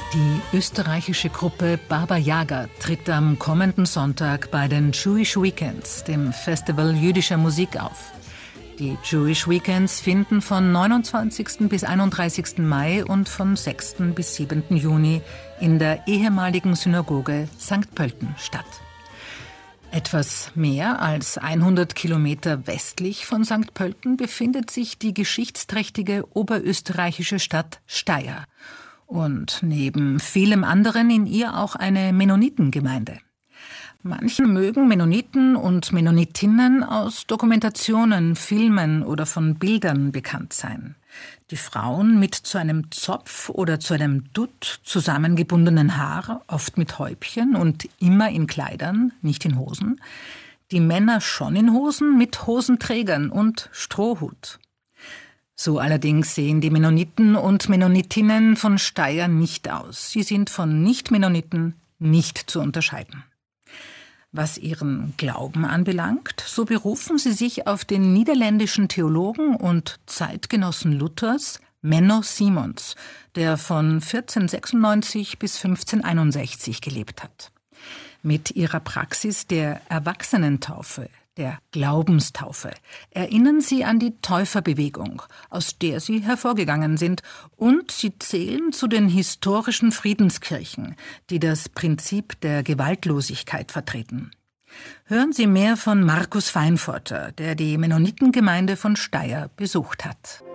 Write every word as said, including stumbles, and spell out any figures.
Die österreichische Gruppe Baba Yaga tritt am kommenden Sonntag bei den Jewish Weekends, dem Festival jüdischer Musik, auf. Die Jewish Weekends finden von neunundzwanzigsten bis einunddreißigsten Mai und von sechsten bis siebenten Juni in der ehemaligen Synagoge Sankt Pölten statt. Etwas mehr als hundert Kilometer westlich von Sankt Pölten befindet sich die geschichtsträchtige oberösterreichische Stadt Steyr und neben vielem anderen in ihr auch eine Mennonitengemeinde. Manchen mögen Mennoniten und Mennonitinnen aus Dokumentationen, Filmen oder von Bildern bekannt sein. Die Frauen mit zu einem Zopf oder zu einem Dutt zusammengebundenen Haar, oft mit Häubchen und immer in Kleidern, nicht in Hosen. Die Männer schon in Hosen, mit Hosenträgern und Strohhut. So allerdings sehen die Mennoniten und Mennonitinnen von Steyr nicht aus. Sie sind von Nicht-Mennoniten nicht zu unterscheiden. Was ihren Glauben anbelangt, so berufen sie sich auf den niederländischen Theologen und Zeitgenossen Luthers, Menno Simons, der von vierzehnhundertsechsundneunzig bis fünfzehnhunderteinundsechzig gelebt hat. Mit ihrer Praxis der Erwachsenentaufe, der Glaubenstaufe, erinnern sie an die Täuferbewegung, aus der sie hervorgegangen sind, und sie zählen zu den historischen Friedenskirchen, die das Prinzip der Gewaltlosigkeit vertreten. Hören Sie mehr von Markus Feinforter, der die Mennonitengemeinde von Steyr besucht hat.